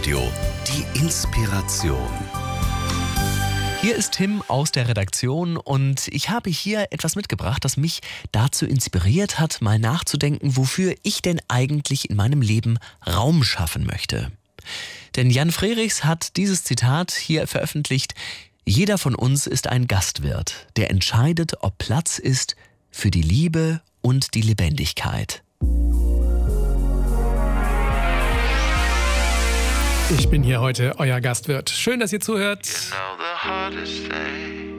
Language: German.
Live-Radio, die Inspiration. Hier ist Tim aus der Redaktion und ich habe hier etwas mitgebracht, das mich dazu inspiriert hat, mal nachzudenken, wofür ich denn eigentlich in meinem Leben Raum schaffen möchte. Denn Jan Frerichs hat dieses Zitat hier veröffentlicht: Jeder von uns ist ein Gastwirt, der entscheidet, ob Platz ist für die Liebe und die Lebendigkeit. Ich bin hier heute euer Gastwirt. Schön, dass ihr zuhört. You know the hardest thing